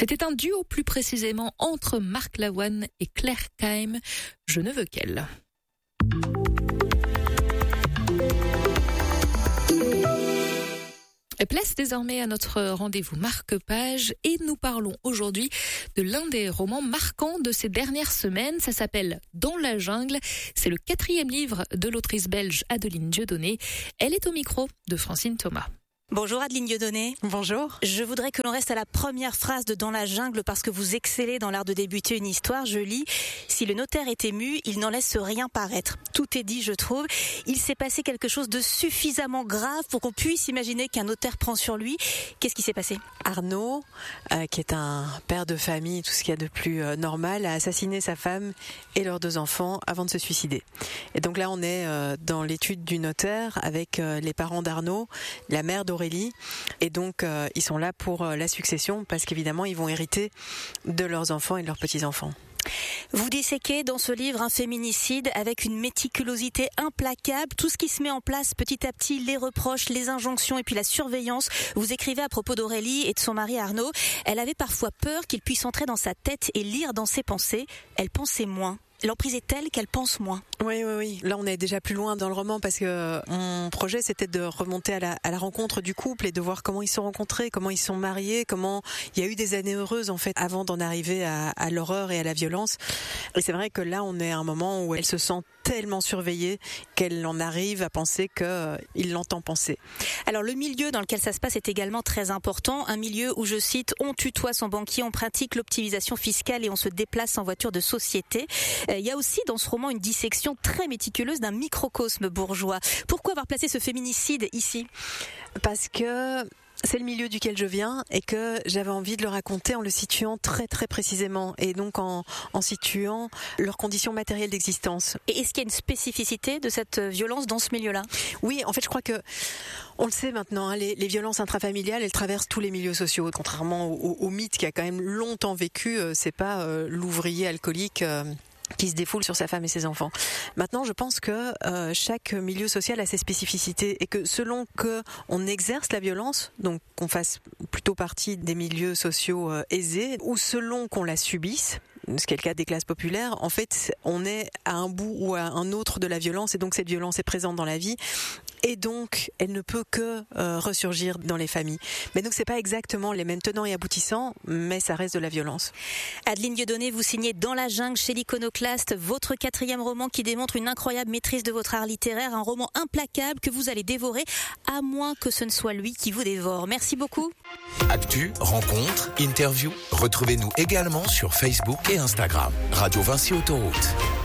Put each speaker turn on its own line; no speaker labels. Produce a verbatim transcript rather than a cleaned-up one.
C'était un duo plus précisément entre Marc Lavoine et Claire Kaim. Je ne veux qu'elle. Place désormais à notre rendez-vous marque-page et nous parlons aujourd'hui de l'un des romans marquants de ces dernières semaines. Ça s'appelle Dans la jungle. C'est le quatrième livre de l'autrice belge Adeline Dieudonné. Elle est au micro de Francine Thomas.
Bonjour Adeline Dieudonné.
Bonjour.
Je voudrais que l'on reste à la première phrase de Dans la jungle parce que vous excellez dans l'art de débuter une histoire. Je lis « Si le notaire est ému, il n'en laisse rien paraître ». Tout est dit, je trouve. Il s'est passé quelque chose de suffisamment grave pour qu'on puisse imaginer qu'un notaire prend sur lui. Qu'est-ce qui s'est passé ?
Arnaud, euh, qui est un père de famille, tout ce qu'il y a de plus euh, normal, a assassiné sa femme et leurs deux enfants avant de se suicider. Et donc là, on est euh, dans l'étude du notaire avec euh, les parents d'Arnaud, la mère d'Aurélie. Et donc, euh, ils sont là pour euh, la succession parce qu'évidemment, ils vont hériter de leurs enfants et de leurs petits-enfants.
Vous disséquez dans ce livre un féminicide avec une méticulosité implacable. Tout ce qui se met en place petit à petit, les reproches, les injonctions et puis la surveillance. Vous écrivez à propos d'Aurélie et de son mari Arnaud. Elle avait parfois peur qu'il puisse entrer dans sa tête et lire dans ses pensées. Elle pensait moins. L'emprise est telle qu'elle pense moins.
Oui, oui, oui. Là, on est déjà plus loin dans le roman parce que mon projet, c'était de remonter à la, à la rencontre du couple et de voir comment ils se sont rencontrés, comment ils sont mariés, comment il y a eu des années heureuses, en fait, avant d'en arriver à, à l'horreur et à la violence. Et c'est vrai que là, on est à un moment où elle se sent tellement surveillée qu'elle en arrive à penser qu'il euh, l'entend penser.
Alors, le milieu dans lequel ça se passe est également très important. Un milieu où, je cite, on tutoie son banquier, on pratique l'optimisation fiscale et on se déplace en voiture de société. Il y a aussi dans ce roman une dissection très méticuleuse d'un microcosme bourgeois. Pourquoi avoir placé ce féminicide ici ?
Parce que c'est le milieu duquel je viens et que j'avais envie de le raconter en le situant très très précisément et donc en, en situant leurs conditions matérielles d'existence.
Et est-ce qu'il y a une spécificité de cette violence dans ce milieu-là ?
Oui, en fait je crois que on le sait maintenant, hein, les, les violences intrafamiliales, elles traversent tous les milieux sociaux. Contrairement au, au, au mythe qui a quand même longtemps vécu, euh, c'est pas euh, l'ouvrier alcoolique euh, qui se défoule sur sa femme et ses enfants. Maintenant, je pense que euh, chaque milieu social a ses spécificités et que selon que on exerce la violence, donc qu'on fasse plutôt partie des milieux sociaux euh, aisés, ou selon qu'on la subisse, ce qui est le cas des classes populaires, en fait, on est à un bout ou à un autre de la violence et donc cette violence est présente dans la vie. Et donc, elle ne peut que euh, ressurgir dans les familles. Mais donc, c'est pas exactement les mêmes tenants et aboutissants, mais ça reste de la violence.
Adeline Dieudonné, vous signez Dans la jungle chez l'Iconoclaste, votre quatrième roman qui démontre une incroyable maîtrise de votre art littéraire, un roman implacable que vous allez dévorer, à moins que ce ne soit lui qui vous dévore. Merci beaucoup.
Actu, rencontres, interviews, retrouvez-nous également sur Facebook et Instagram. Radio Vinci Autoroute.